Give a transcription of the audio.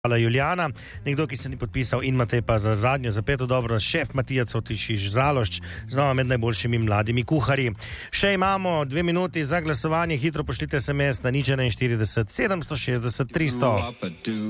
Hvala, Julijana, nekdo, ki se ni podpisal, in Matej pa za zadnjo, za peto dobro, šef Matija Cotišiš Zalošč, znova med najboljšimi mladimi kuharji. Še imamo 2 minuti za glasovanje, hitro pošljite SMS na 041 760 300.